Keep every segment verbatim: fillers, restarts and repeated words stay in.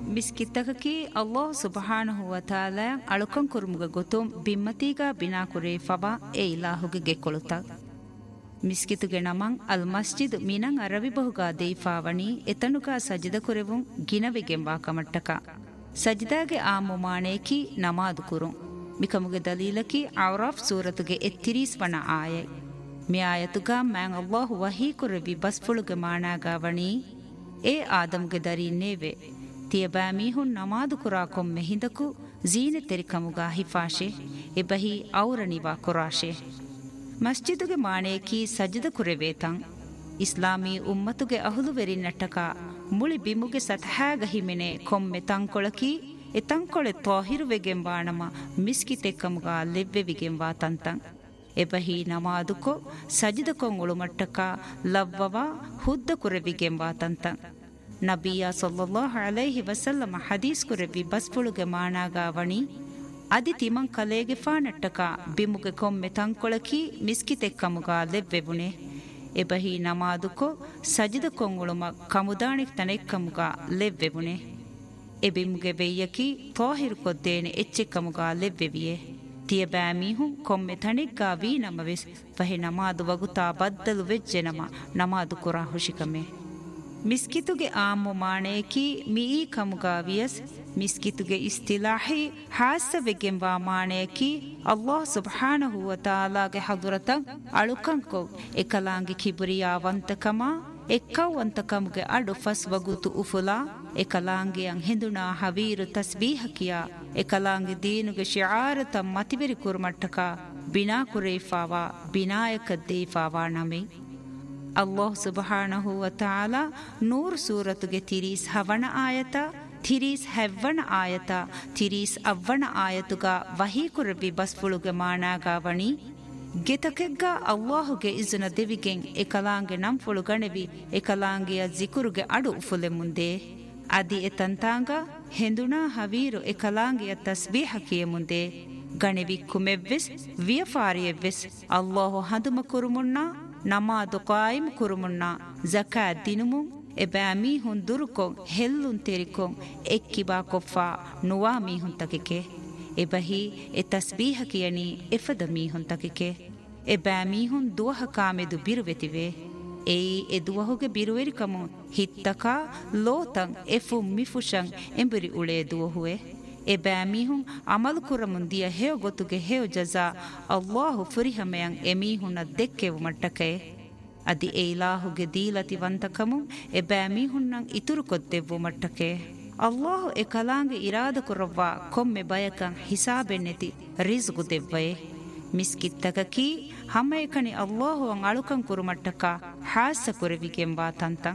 ಮಿಸ್ಕಿತ್ತಕಕಿ ಅಲ್ಲಾಹ್ ಸುಬ್ಹಾನಹು ವ ತಾಲಾ ಅಳುಕಂ ಕುರುಮುಗ ಗೊತುಂ ಬಿಮ್ಮತಿಗ ಬಿನಾ ಕುರೇ ಫಬಾ ಎ ಇಲಾಹುಗೆ ಗೆಕೊಳುತ ಮಿಸ್ಕಿತುಗೆ ನಮಂ ಅಲ್ ಮಸ್ಜಿದ್ ಮಿನಂ ಅರವಿ ಬಹುಗ ದೇಫಾವಣಿ ಎತನುಗ ಸಜಿದ ಕುರೆವುಂ ಗಿನವಿಗೆಂ ವಾಕಮಟ್ಟಕ ಸಜಿದಾಗೆ ಆ ಮುಮಾನೇಕಿ ನಮಾದು ಕುರುಂ ಮಿಕಮುಗೆ ದಲೀಲಕಿ ಔರಾಫ್ ಸೂರತುಗೆ ಎತ್ತಿರೀಸ್ ವನ ಆಯೈ ಮಿ ಆಯತುಗ ಮ್ಯಾಂ ಅಲ್ಲಾಹು ವಹೀ ಕುರವಿ ಬಸ್ಫುಳುಗೆ ಮಾನಾಗಾವಣಿ ಎ ಆದಮ್ಗೆ ದರೀನೇವೆ ತಿಯಬಾ ಮೀಹುನ್ ನಮಾದು ಕುರಾ ಕೊಮ್ಮೆ ಹಿಂದಕು ಜೀನೆ ತೆರಿಕಮುಗ ಹಿಫಾಶೆ ಎಬಹಿ ಔರಣಿವಾ ಕುರಾಶೆ ಮಸ್ಜಿದುಗೆ ಮಾಣೇಕಿ ಸಜದ ಕುರೆವೇತಂ ಇಸ್ಲಾಮೀ ಉಮ್ಮತುಗೆ ಅಹುಲುವೆರಿ ನಟ್ಟಕ ಮುಳಿ ಬಿಮುಗೆ ಸತಹಾಗ ಹಿಮೆನೆ ಕೊಮ್ಮೆ ತಂಕೊಳಕಿ ಎ ತಂಕೊಳೆ ತೋಹಿರುವೆಗೆಂಬಾಣಮ ಮಿಸ್ಕಿತೆಕ್ಕಮುಗ ಲೆವ್ವೆವಿಗೆಂಬಾ ತಂತಂ ಎಬಹಿ ನಮಾದುಕೊ ಸಜಿದ ಕೊಂಗುಳು ಮಟ್ಟಕ ಲವ್ವವ ಹುದ್ದ ಕುರೆವಿಗೆಂಬಾ ತಂತಂ ನಬಿಯ ಸಲ್ಲಲ್ಲಾಹು ಅಲೈಹಿ ವಸಲ್ಲಮ ಹದೀಸ್ ಕುರೆವಿ ಬಸ್ಫುಳುಗೆ ಮಾನಾಗಾವಣಿ ಅದಿ ತಿಮಂ ಕಲೇಗೆ ಫಾನಟ್ಟಕ ಬಿಮುಗೆ ಕೊಮ್ಮೆ ತಂಕೊಳಕಿ ಮಿಸ್ಕಿತೆಕ್ಕಮುಗ ಲೆವ್ವೆವುನೆ ಎಬಹಿ ನಮಾದುಕೊ ಸಜಿದ ಕೊಂಗುಳುಮ ಕಮುದಾಣಿಕ್ ತನೆಕ್ಕಮುಗ ಲೆವ್ವೆವುನೆ ಎಬಿಮುಗೆ ಬೆಯ್ಯಕಿ ತೋಹಿರು ಕೊದ್ದೇನೆ ಎಚ್ಚೆಕ್ಕಮುಗ ಲೆವ್ವೆವಿಯೆ ತಿಯಬಾ ಮೀಹುಂ ಕೊಮ್ಮೆ ತಣಿಗ್ಗಾ ವೀ ನಮವೆಸ್ ಫಹೆ ನಮಾದು ವಗುತಾ ಬದ್ದಲು ವೆಜ್ಜೆ ನಮ ನಮಾದು ಕುರಾ ಹುಶಿಕಮೆ ಮಿಸ್ಕಿತುಗೆ ಆಮು ಮಾಣೇಕಿ ಮೀ ಕಮುಗಾ ವಿಯಸ್ ಮಿಸ್ಕಿತುಗೆ ಇಸ್ತಿಲಾಹಿ ಹಾಸವೆಗೆಂಬಾ ಮಾಣೇಕಿ ಅಲ್ಲಾಹ್ ಸುಬ್ಹಾನಹು ವ ತಾಲಾಗೆ ಹದುರತಂ ಅಳುಕಂಕೊ ಎಕಲಾಂಗಿ ಕಿಬುರಿಯಾವಂತಕಮ ಎಕ್ಕವಂತಕಮುಗೆ ಅಡು ಫಸ್ ವಗುತು ಉಫುಲಾ ಎಕಲಾಂಗಿಯಂ ಹಿಂದುನಾ ಹವೀರು ತಸ್ಬೀಹಕಿಯ ಎಕಲಾಂಗಿ ದೀನುಗೆ ಶಿಆರತ ಮತಿವೆರಿ ಕುರುಮಟ್ಟಕ ಬಿನಾ ಕುರೇಫಾವಾ ಬಿನಾಯಕ ದೇಫಾವಾ ನಮೆ ಅಲ್ಲಾಹ್ ಸುಬ್ಹಾನಹು ವ ತಾಲಾ ನೂರ್ ಸೂರತುಗೆ ತಿರೀಸ್ ಹವಣ ಆಯತ ತಿರೀಸ್ ಹೆವ್ವಣ ಆಯತ ತಿರೀಸ್ ಅವ್ವಣ ಆಯತುಗ ವಹೀ ಕುರವಿ ಬಸ್ಫುಳುಗೆ ಮಾನಾಗಾವಣಿ ಗೆತಕೆಗ್ಗ ಅಲ್ಲಾಹುಗೆ ಇಜುನ ದೆವಿಗೆಂ ಎಕಲಾಂಗೆ ನಂಫುಳು ಗಣೆವಿ ಎಕಲಾಂಗಿಯ ಜಿಕುರುಗೆ ಅಡು ಉಫುಲೆ ಮುಂದೆ ಅದಿ ಎತಂತಾಂಗ ಹೆಂದುನಾ ಹವೀರು ಎಕಲಾಂಗಿಯ ತಸ್ಬೀಹಕಿಯ ಮುಂದೆ ಗಣೆವಿ ಕುಮೆವ್ವೆಸ್ ವಿಯಫಾರಿಯವ್ವೆಸ್ ಅಲ್ಲಾಹು ಹದುಮ ಕುರುಮುನ್ನ ನಮಾದು ಕಾಯಿಮ್ ಕುರುಮುನ್ನ ಜಕಾ ದಿನುಮುಂ ಎಬಾ ಮೀಹುನ್ ದುರುಕೊಂ ಹೆಲ್ಲುನ್ ತೆರಿಕೊಂ ಎಕ್ಕಿಬಾ ಕೊಫ್ಫಾ ನುವಾ ಮೀಹುನ್ ತಕಿಕೆ ಎಬಹಿ ಎ ತಸ್ಬೀಹಕಿಯನಿ ಎಫದ ಮೀಹುನ್ ತಕಿಕೆ ಎಬಾ ಮೀಹುನ್ ದುವಹ ಕಾಮೆದು ಬಿರುವೆತಿವೆ ಏಯಿ ಎ ದುವಹುಗೆ ಬಿರುವೆರಿಕಮು ಹಿತ್ತಕ ಲೋತಂ ಎಫು ಮಿಫುಶಂ ಎಂಬುರಿ ಉಳೆ ದುವಹುವೆ ಎಬಾ ಮೀಹುನ್ ಅಮಲು ಕುರಮುಂದಿಯ ಹೇವ ಗೊತ್ತುಗೆ ಹೇವ ಜಜಾ ಅಲ್ಲಾಹು ಫುರಿಹಮೆಯಂ ಎ ಮೀಹುನ ದೆಕ್ಕೆವು ಮಟ್ಟಕೆ ಅದಿ ಎ ಇಲಾಹುಗೆ ದೀಲತಿ ವಂತಕಮು ಎಬಾ ಮೀಹುನ್ನಂ ಇತುರು ಕೊದ್ದೆವು ಮಟ್ಟಕೆ ಅಲ್ಲಾಹು ಎ ಕಲಾಂಗೆ ಇರಾದ ಕುರವ್ವ ಕೊಮ್ಮೆ ಬಯಕಂ ಹಿಸಾಬೆನ್ನೆತಿ ರಿಜ್ಗು ದೆವ್ವಯೆ ಮಿಸ್ಕಿತ್ತಕಕಿ ಹಮ್ಮಯಕನಿ ಅಲ್ಲಾಹು ಅಂ ಅಳುಕಂ ಕುರುಮಟ್ಟಕ ಹಾಸ ಕುರವಿಗೆಂಬಾ ತಂತಂ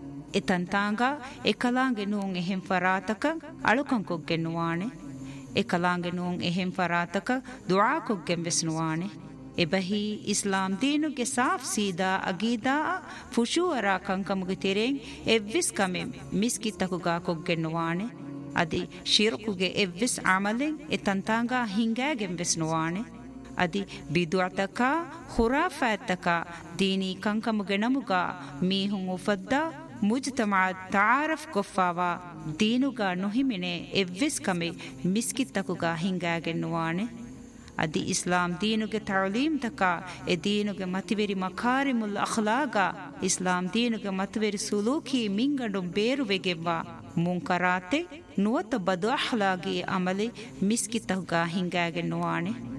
ಎ ತಂತಾಂಗ ಎ ಕಲಾಂಗೆ ನೂಂ ಎಹೆಂ ಫರಾತಕ ಅಳುಕಂ ಕೊಗ್ಗೆನ್ನುವಾಣೆ ಎ ಕಲಾಂಗೆ ನೂಂ ಎಹೆಂ ಫರಾತಕ ದುಆ ಕೊಗ್ಗೆಂ ವೆಸ್ನುವಾಣೆ ಎಬಹಿ ಇಸ್ಲಾಂ ದೀನುಗೆ ಸಾಫ್ ಸೀದಾ ಅಗೀದಾ ಫುಶೂಅರಾ ಕಂಕಮುಗೆ ತೆರೆಂ ಎವ್ವಿಸ್ ಕಮೆ ಮಿಸ್ಕಿತ್ತಕುಗಾ ಕೊಗ್ಗೆನ್ನುವಾಣೆ ಅದಿ ಶಿರ್ಕುಗೆ ಎವ್ವಿಸ್ ಅಮಲೆಂ ಎ ತಂತಾಂಗ ಹಿಂಗಾಗೆಂ ವೆಸ್ನುವಾಣೆ ಅದಿ ಬಿದುಅತಕ ಖುರಾಫಾತಕ ದೀನಿ ಕಂಕಮುಗೆ ನಮುಗ ಮೀಹುಂ ಉಫದ್ದ ಮುಜ್ತಮಾ ತಾರಫ್ ಕೊಫಾವಾ ದೀನುಗ ನುಹಿಮಿನೆ ಎವ್ವಿಸ್ ಕಮೆ ಮಿಸ್ಕಿತ್ತಕುಗ ಹಿಂಗಾಗೆನ್ನುವಾಣೆ ಅದಿ ಇಸ್ಲಾಂ ದೀನುಗೆ ತಾಲೀಮ್ ತಕ ಎ ದೀನುಗೆ ಮತಿವೆರಿ ಮಕಾರಿಮುಲ್ ಅಖ್ಲಾಗ ಇಸ್ಲಾಂ ದೀನುಗೆ ಮತಿವೆರಿ ಸುಲೂಕಿ ಮಿಂಗಂಡು ಬೇರುವೆಗೆವ್ವ ಮುಂಕರಾತೆ ನುವತ ಬದು ಅಖ್ಲಾಗಿ ಅಮಲೆ ಮಿಸ್ಕಿತ್ತಕುಗ ಹಿಂಗಾಗೆನ್ನುವಾಣೆ